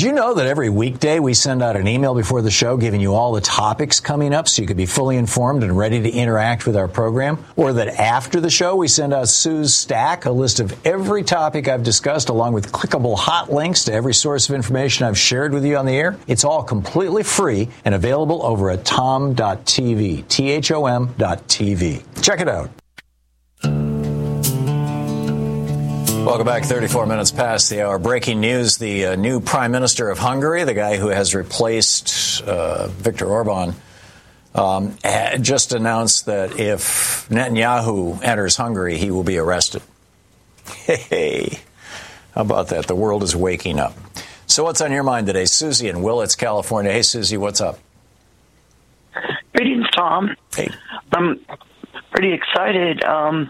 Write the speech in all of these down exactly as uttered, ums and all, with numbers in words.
Did you know that every weekday we send out an email before the show giving you all the topics coming up so you could be fully informed and ready to interact with our program? Or that after the show we send out Sue's Stack, a list of every topic I've discussed along with clickable hot links to every source of information I've shared with you on the air? It's all completely free and available over at tom dot t v, T H O M dot T V. Check it out. Welcome back. thirty-four minutes past the hour. Breaking news, the uh, new Prime Minister of Hungary, the guy who has replaced uh, Viktor Orban, um, just announced that if Netanyahu enters Hungary, he will be arrested. Hey, how about that? The world is waking up. So what's on your mind today? Susie in Willits, California. Hey, Susie, what's up? Greetings, Tom. Hey. I'm pretty excited. Um,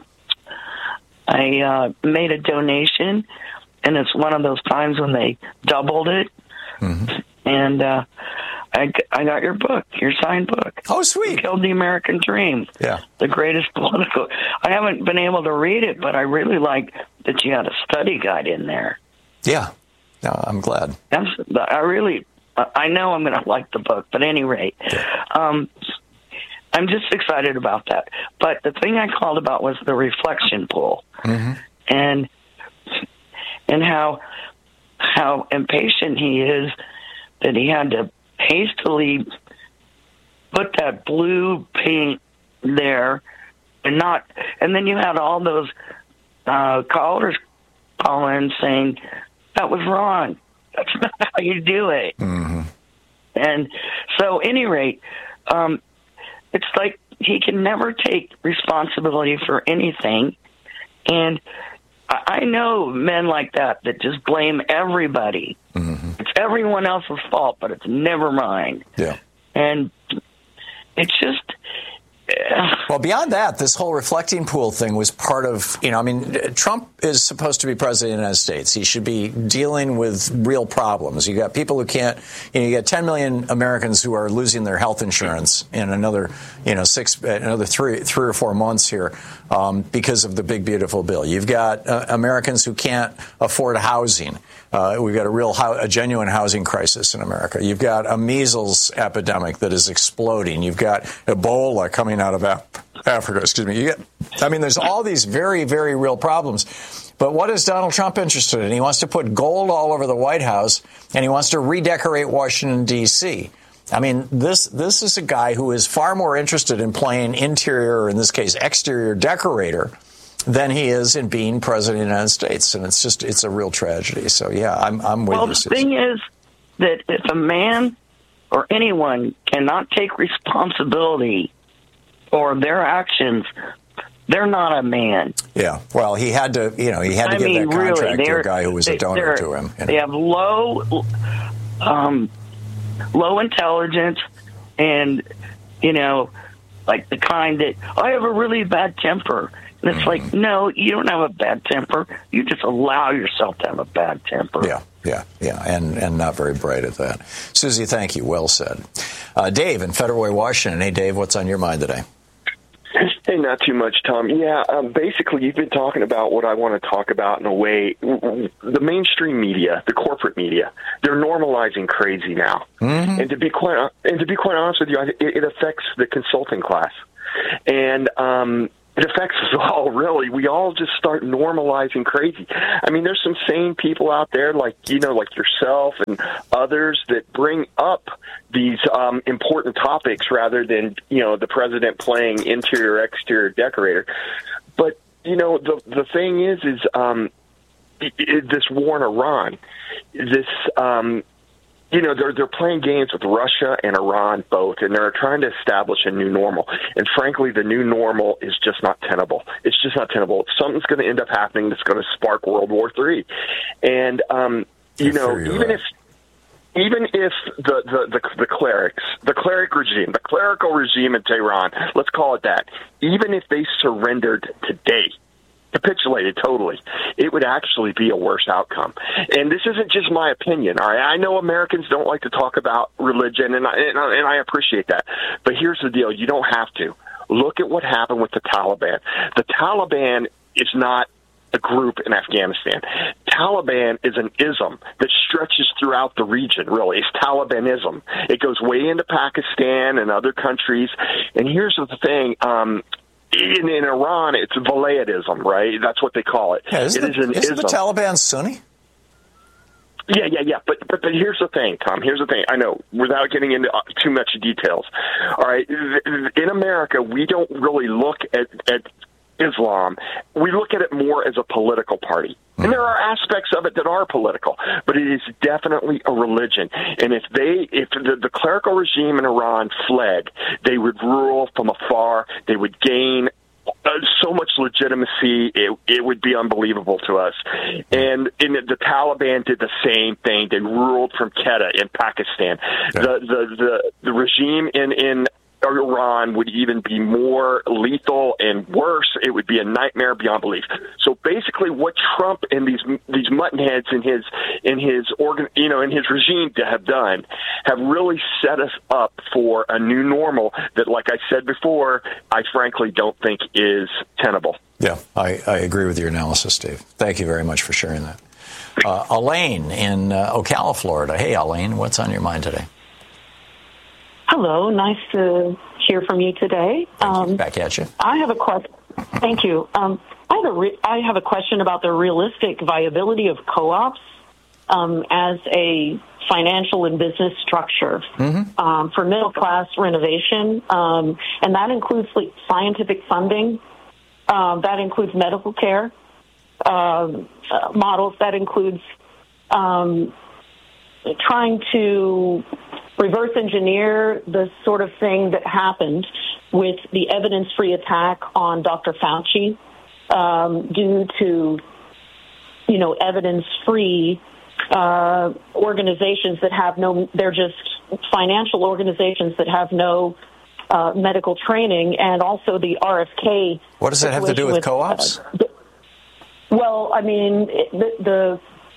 I uh, made a donation, and it's one of those times when they doubled it. Mm-hmm. And uh, I, I got your book, your signed book. Oh, sweet. You Killed the American Dream. Yeah. The greatest political. I haven't been able to read it, but I really like that you had a study guide in there. Yeah. No, I'm glad. That's, I really, I know I'm going to like the book, but at any rate, yeah. um, I'm just excited about that. But the thing I called about was the reflection pool, mm-hmm. and and how how impatient he is that he had to hastily put that blue paint there and not. And then you had all those uh, callers call in saying that was wrong. That's not how you do it. Mm-hmm. And so, at any rate. Um, It's like he can never take responsibility for anything. And I know men like that that just blame everybody. Mm-hmm. It's everyone else's fault, but it's never mine. Yeah. And it's just... Well, beyond that, this whole reflecting pool thing was part of, you know, I mean, Trump is supposed to be president of the United States. He should be dealing with real problems. You got people who can't, you know, you got ten million Americans who are losing their health insurance in another, you know, six, another three, three or four months here um, because of the big, beautiful bill. You've got uh, Americans who can't afford housing. Uh, we've got a real, a genuine housing crisis in America. You've got a measles epidemic that is exploding. You've got Ebola coming out of Af- Africa. Excuse me. You get, I mean, there's all these very, very real problems. But what is Donald Trump interested in? He wants to put gold all over the White House, and he wants to redecorate Washington, D C. I mean, this this is a guy who is far more interested in playing interior, or in this case, exterior decorator, than he is in being president of the United States. And it's just, it's a real tragedy. So, yeah, I'm, I'm with you. Well, the thing is that if a man or anyone cannot take responsibility for their actions, they're not a man. Yeah. Well, he had to, you know, he had to I give mean, that contract really, to a guy who was a donor to him. You know? They have low, um, low intelligence and, you know, like the kind that, I have a really bad temper. And it's mm-hmm. like, no, you don't have a bad temper. You just allow yourself to have a bad temper. Yeah, yeah, yeah, and and not very bright at that. Susie, thank you. Well said. Uh, Dave in Federal Way, Washington. Hey, Dave, what's on your mind today? Hey, not too much, Tom. Yeah, um, basically, you've been talking about what I want to talk about in a way. The mainstream media, the corporate media, they're normalizing crazy now. Mm-hmm. And to be quite and to be quite honest with you, it, it affects the consulting class. And um it affects us all, really. We all just start normalizing crazy. I mean, there's some sane people out there, like, you know, like yourself and others that bring up these um, important topics rather than, you know, the president playing interior, exterior decorator. But, you know, the the thing is, is um, it, it, this war in Iran, this... Um, You know, they're they're playing games with Russia and Iran both, and they're trying to establish a new normal. And frankly, the new normal is just not tenable. It's just not tenable. Something's going to end up happening that's going to spark World War Three. And um, you know, even if even if the, the, the, the clerics, the cleric regime, the clerical regime in Tehran, let's call it that, even if they surrendered today, capitulated totally, it would actually be a worse outcome. And this isn't just my opinion. All right, I know Americans don't like to talk about religion, and I, and I, and I appreciate that. But here's the deal. You don't have to. Look at what happened with the Taliban. The Taliban is not a group in Afghanistan. Taliban is an ism that stretches throughout the region, really. It's Talibanism. It goes way into Pakistan and other countries. And here's the thing. Um, in, in Iran, it's Vilayadism, right? That's what they call it. Yeah, isn't it the, is an isn't ism. the Taliban Sunni? Yeah, yeah, yeah. But, but but here's the thing, Tom. Here's the thing. I know, without getting into too much details. All right, in America, we don't really look at, at Islam. We look at it more as a political party. And there are aspects of it that are political, but it is definitely a religion. And if they, if the, the clerical regime in Iran fled, they would rule from afar. They would gain Uh, so much legitimacy, it, it would be unbelievable to us. And, and the Taliban did the same thing. They ruled from Quetta in Pakistan. Yeah. The, the, the, the regime in, in Iran would even be more lethal and worse. It would be a nightmare beyond belief. So basically, what Trump and these these muttonheads in his in his organ, you know, in his regime have done, have really set us up for a new normal that, like I said before, I frankly don't think is tenable. Yeah, I, I agree with your analysis, Steve. Thank you very much for sharing that. Uh, Elaine in uh, Ocala, Florida. Hey, Elaine, what's on your mind today? Hello, nice to hear from you today. Um, Back at you. I have a question. Thank you. Um, I have a re- I have a question about the realistic viability of co-ops um, as a financial and business structure mm-hmm. um, for middle class renovation, um, and that includes like, scientific funding. Um, that includes medical care um, uh, models. That includes um, trying to reverse engineer the sort of thing that happened with the evidence-free attack on Doctor Fauci um, due to, you know, evidence-free uh, organizations that have no, they're just financial organizations that have no uh, medical training, and also the R F K. What does that have to do with, with co-ops? Uh, the, well, I mean, it, the, the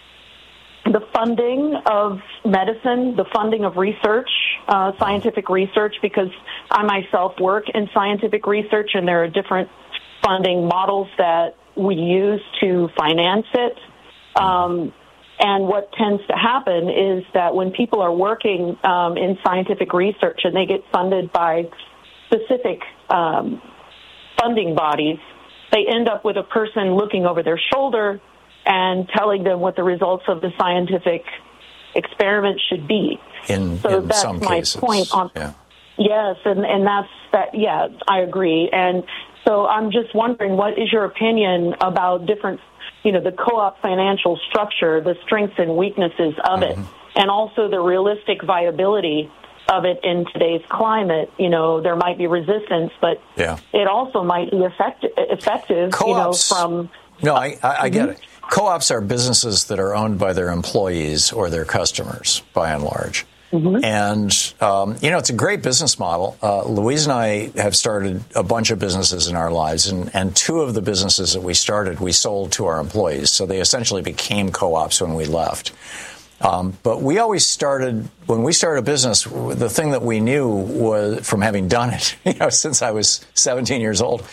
The funding of medicine, the funding of research, uh, scientific research, because I myself work in scientific research, and there are different funding models that we use to finance it. Um, and what tends to happen is that when people are working um, in scientific research and they get funded by specific um, funding bodies, they end up with a person looking over their shoulder and telling them what the results of the scientific experiment should be. In, so in that's some my cases. point on. Yeah. Yes, and, and that's that. Yeah, I agree. And so I'm just wondering, what is your opinion about different, you know, the co-op financial structure, the strengths and weaknesses of mm-hmm. it, and also the realistic viability of it in today's climate? You know, there might be resistance, but yeah. it also might be effective. Effective, Co-ops, you know, from. No, I, I, I get mm-hmm. it. Co-ops are businesses that are owned by their employees or their customers, by and large. Mm-hmm. And, um, you know, it's a great business model. Uh, Louise and I have started a bunch of businesses in our lives, and, and two of the businesses that we started, we sold to our employees. So they essentially became co-ops when we left. Um, but we always started, when we started a business, the thing that we knew was, from having done it, you know, since I was seventeen years old,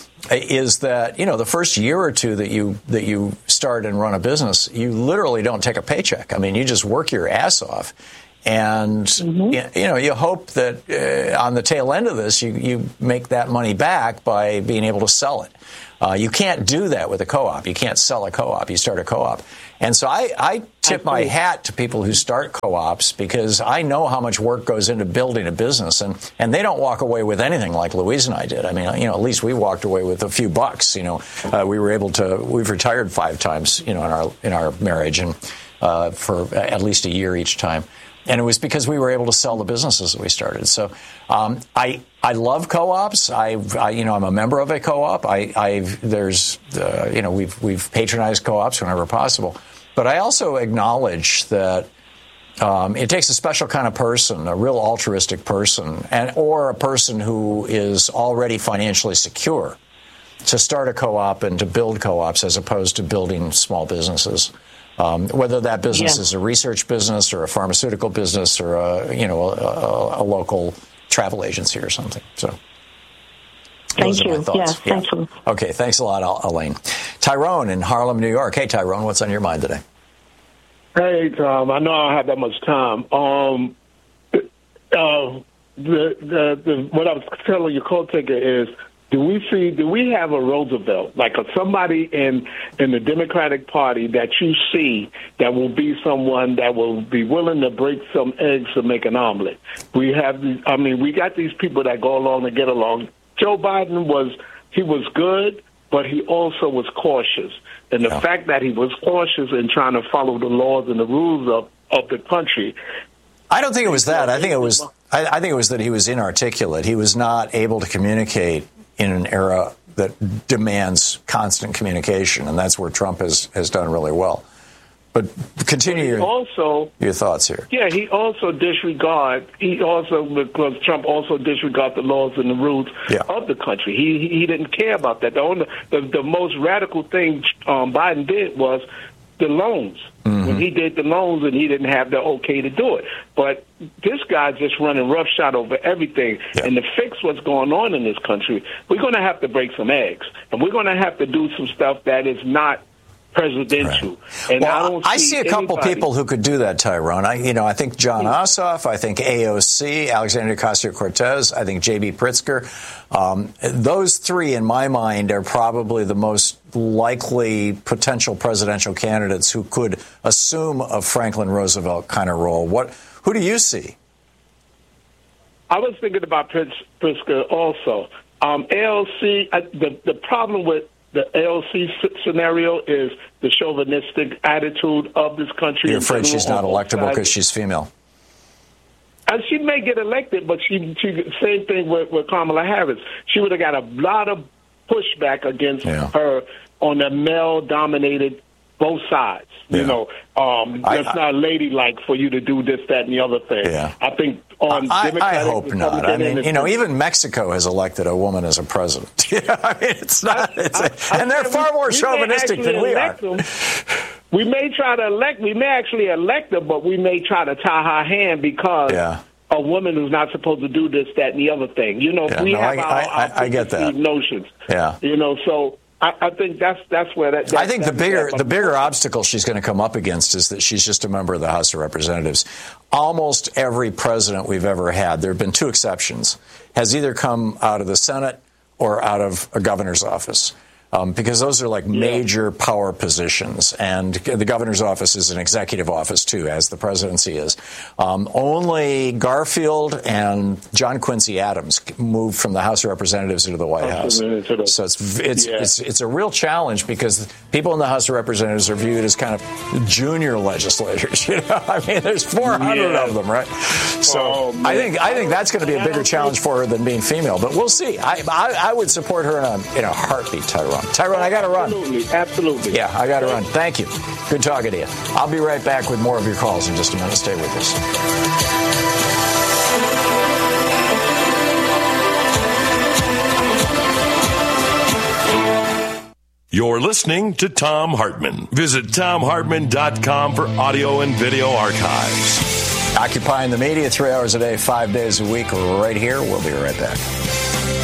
is that, you know, the first year or two that you that you start and run a business, you literally don't take a paycheck. I mean, you just work your ass off. And, mm-hmm. you know, you hope that uh, on the tail end of this, you, you make that money back by being able to sell it. Uh, you can't do that with a co-op. You can't sell a co-op. You start a co-op. And so I, I tip my hat to people who start co-ops, because I know how much work goes into building a business, and, and they don't walk away with anything like Louise and I did. I mean, you know, at least we walked away with a few bucks. You know, uh, we were able to, we've retired five times, you know, in our, in our marriage, and uh, for at least a year each time. And it was because we were able to sell the businesses that we started. So um, I I love co-ops. I, I you know I'm a member of a co-op. I I've there's uh, you know we've we've patronized co-ops whenever possible. But I also acknowledge that um, it takes a special kind of person, a real altruistic person, and or a person who is already financially secure to start a co-op and to build co-ops, as opposed to building small businesses. Um, whether that business yeah. is a research business or a pharmaceutical business or a, you know, a, a local travel agency or something. So, thank you. Yes, yeah. thank you. Okay, thanks a lot, Elaine. Tyrone in Harlem, New York. Hey, Tyrone, what's on your mind today? Hey, Tom. I know I don't have that much time. Um, uh, the, the, the, what I was telling your co-taker is, do we see? Do we have a Roosevelt, like a, somebody in in the Democratic Party that you see that will be someone that will be willing to break some eggs to make an omelet? We have. I mean, we got these people that go along and get along. Joe Biden was he was good, but he also was cautious, and the yeah. fact that he was cautious in trying to follow the laws and the rules of of the country. I don't think it was that. I think it was. I, I think it was that he was inarticulate. He was not able to communicate in an era that demands constant communication, and that's where Trump has, has done really well. But continue your, also, your thoughts here. Yeah, he also disregard. He also, because Trump also disregard the laws and the rules yeah. of the country. He he didn't care about that. The only, the, the most radical thing um, Biden did was the loans. Mm-hmm. When he did the loans, and he didn't have the okay to do it. But this guy's just running roughshod over everything. Yeah. And to fix what's going on in this country, we're going to have to break some eggs. And we're going to have to do some stuff that is not presidential. Right. And well, I don't I see, see a couple anybody. people who could do that, Tyrone. I, you know, I think John Ossoff, I think A O C, Alexandria Ocasio-Cortez, I think J B Pritzker. Um, those three, in my mind, are probably the most likely potential presidential candidates who could assume a Franklin Roosevelt kind of role. What? Who do you see? I was thinking about Pritz, Pritzker also. Um, A L C, uh, the, the problem with the A L C scenario is the chauvinistic attitude of this country. You're afraid she's not electable because she's female? And she may get elected, but she, she same thing with, with Kamala Harris. She would have got a lot of pushback against yeah. her on the male-dominated both sides. Yeah. You know, um, I, it's not ladylike for you to do this, that, and the other thing. Yeah. I think on I, Democratic, I hope not. I mean, you know, even Mexico has elected a woman as a president. You know, I mean, it's not. It's I, a, I, and they're we, far more we chauvinistic than we are. Them. We may try to elect. We may actually elect her, but we may try to tie her hand because. Yeah. A woman who's not supposed to do this, that, and the other thing. You know, yeah, we no, have I, our, I, our I, I get that. notions. Yeah. You know, so I, I think that's that's where that. that I think that, the bigger that, the bigger obstacle she's going to come up against is that she's just a member of the House of Representatives. Almost every president we've ever had, there have been two exceptions, has either come out of the Senate or out of a governor's office. Um, because those are like major yeah. power positions, and the governor's office is an executive office too, as the presidency is. Um, only Garfield and John Quincy Adams moved from the House of Representatives into the White House. So it's it's, yeah. it's it's a real challenge because people in the House of Representatives are viewed as kind of junior legislators. You know, I mean, there's four hundred yeah. of them, right? So oh, I think I think that's going to be a bigger challenge for her than being female. But we'll see. I I, I would support her in a in a heartbeat, Tyrone. Tyrone, I got to run. Absolutely, absolutely. Yeah, I got to run. Thank you. Good talking to you. I'll be right back with more of your calls in just a minute. Stay with us. You're listening to Thom Hartmann. Visit Thom Hartmann dot com for audio and video archives. Occupying the media three hours a day, five days a week, right here. We'll be right back.